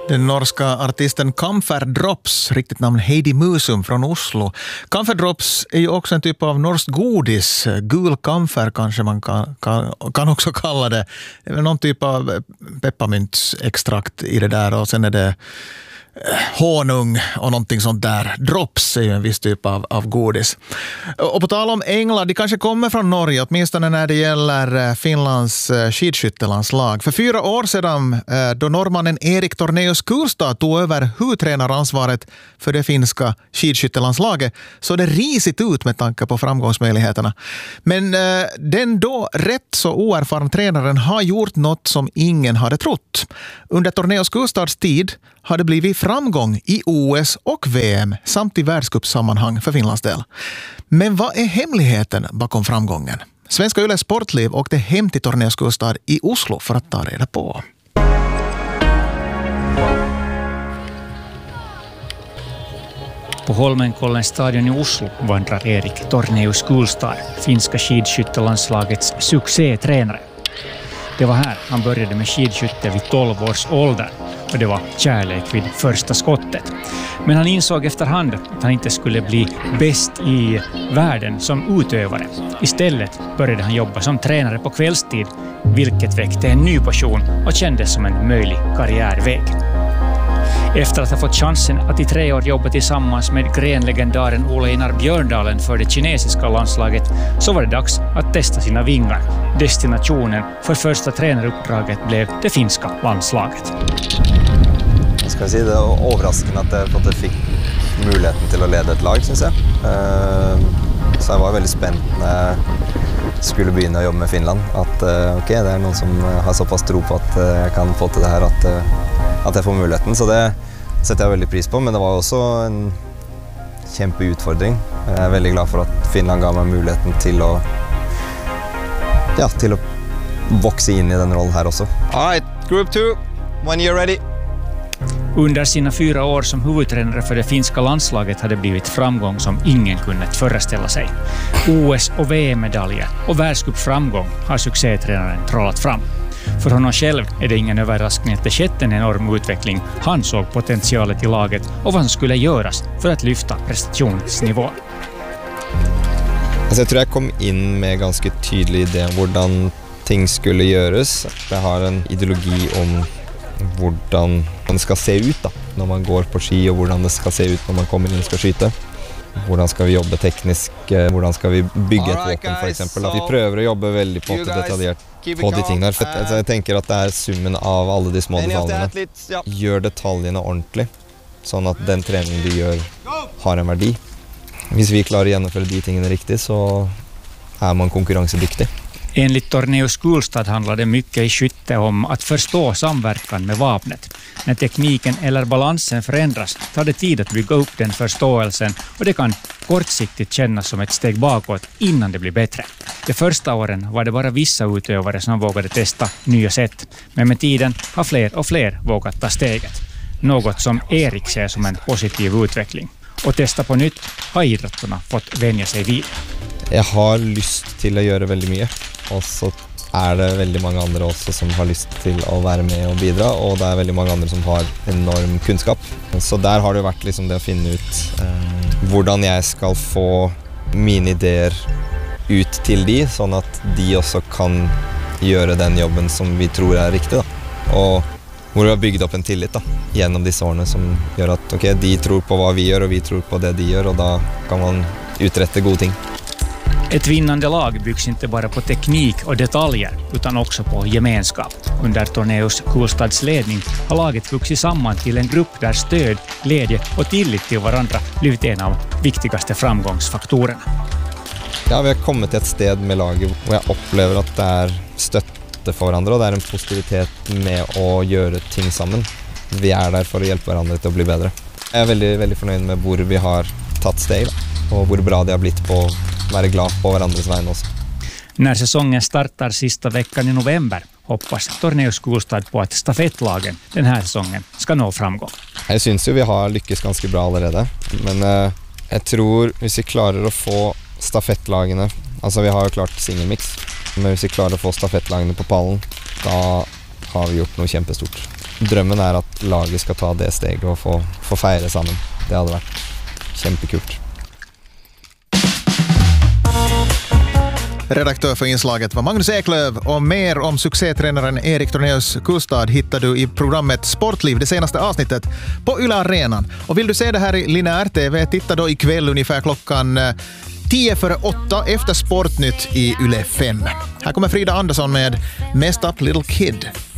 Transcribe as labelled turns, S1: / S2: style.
S1: Den norska artisten Camphor Drops, riktigt namn Heidi Musum från Oslo. Camphor Drops är ju också en typ av norskt godis. Gul camphor kanske man kan också kalla det. Det är någon typ av pepparmyntsextrakt i det där och sen är det honung och någonting sånt där. Drops är ju en viss typ av godis. Och på tal om änglar, de kanske kommer från Norge, åtminstone när det gäller Finlands skidskyttelandslag. För 4 år sedan, då norrmannen Erik Tornéus Kulstad tog över huvudtränaransvaret för det finska skidskyttelandslaget, så det risigt ut med tanke på framgångsmöjligheterna. Men den då rätt så oerfaren tränaren har gjort något som ingen hade trott. Under Tornéus Kulstads tid har det blivit framgång i OS och VM samt i världscupsammanhang för Finlands del. Men vad är hemligheten bakom framgången? Svenska Yle Sportliv åkte hem till Tornéus Kulstad i Oslo för att ta reda på.
S2: På Holmenkollen stadion i Oslo vandrar Erik Tornéus Kulstad, finska skidskyttelandslagets succétränare. Det var här han började med skidskytte vid 12 års ålder och det var kärlek vid första skottet. Men han insåg efterhand att han inte skulle bli bäst i världen som utövare. Istället började han jobba som tränare på kvällstid, vilket väckte en ny passion och kändes som en möjlig karriärväg. Efter att ha fått chansen att i 3 år jobba tillsammans med grenlegendaren Ole Einar Björndalen för det kinesiska landslaget så var det dags att testa sina vingar. Destinationen för första tränaruppdraget blev det finska landslaget.
S3: Jag ska säga det är överraskande att jag fick möjligheten till att leda ett lag, syns jag. Så jag var väldigt spänd när jag skulle börja jobba med Finland. Att okej, det är någon som har så pass tro på att jag kan få till det här att jag får möjligheten. Så det sätter jag väldigt pris på, men det var också en kämpeutfordring. Jag är väldigt glad för att Finland gav mig möjligheten till att växa in i den rollen här också. All right, group 2, when you're ready.
S2: Under sina 4 år som huvudtränare för det finska landslaget hade blivit framgång som ingen kunde föreställa sig. OS- och VM-medaljer och världscupframgång har succétränaren trollat fram. För honom själv är det ingen överraskning att det skett en enorm utveckling. Han såg potentialet i laget och vad som skulle göras för att lyfta prestationsnivån.
S3: Jag tror jag kom in med ganska tydlig idé om hur ting skulle göras. Jag har en ideologi om hur det ska se ut då, när man går på ski och hur det ska se ut när man kommer in och ska skjuta. Hur ska vi jobba tekniskt, hur ska vi bygga ett vapen för exempel. Vi prövar att jobba väldigt på detaljerat på de tingene. För jag tänker att det är summen av alla de små detaljerna. Gör detaljerna ordentligt, så att den träningen du gör har en värde. Om vi klarar att genomföra de tingene riktigt så är man konkurrensdyktig.
S2: Enligt Tornéus Kulstad handlar det mycket i skytte om att förstå samverkan med vapnet. När tekniken eller balansen förändras tar det tid att bygga upp den förståelsen och det kan kortsiktigt kännas som ett steg bakåt innan det blir bättre. De första åren var det bara vissa utövare som vågade testa nya sätt, men med tiden har fler och fler vågat ta steget. Något som Erik ser som en positiv utveckling. Och testa på nytt har idrottarna fått vänja sig vid.
S3: Jag har lust till att göra väldigt mycket. Och så är det väldigt många andra också som har lust till att vara med och bidra, och det är väldigt många andra som har enorm kunskap. Så där har det varit liksom det att finna ut hur jag ska få mina idéer ut till de, så att de också kan göra den jobben som vi tror är riktig då. Och hur vi har byggt upp en tillit då, genom dessa åren som gör att okej, de tror på vad vi gör och vi tror på det de gör, och då kan man uträtta goda ting.
S2: Ett vinnande lag byggs inte bara på teknik och detaljer utan också på gemenskap. Under Tornéus Kulstads ledning har laget vuxit samman till en grupp där stöd, glädje och tillit till varandra blivit en av viktigaste framgångsfaktorerna.
S3: Ja, vi har kommit till ett sted med laget och jag upplever att det är stötte för varandra och det är en positivitet med att göra ting samman. Vi är där för att hjälpa varandra till att bli bättre. Jag är väldigt, väldigt förnöjd med hur vi har tagit steg och hur bra det har blivit på vara glad på varandras vägnar också.
S2: När säsongen startar sista veckan i november hoppas Tornéus Kulstad på att stafettlagen den här säsongen ska nå framgång.
S3: Jag syns ju vi har lyckats ganska bra allerede, men jag tror om vi klarar att få stafettlagen, alltså vi har ju klart singelmix, men om vi klarar att få stafettlagen på pallen, då har vi gjort något kämpestort. Drömmen är att laget ska ta det steget och få fejra samman. Det hade varit kämpekult.
S1: Redaktör för inslaget var Magnus Eklöv och mer om succétränaren Erik Tornéus Kullstad hittar du i programmet Sportliv, det senaste avsnittet, på Yle Arenan. Och vill du se det här i lineär TV, titta då ikväll ungefär klockan 7:50 efter Sportnytt i Yle 5. Här kommer Frida Andersson med Messed Up Little Kid.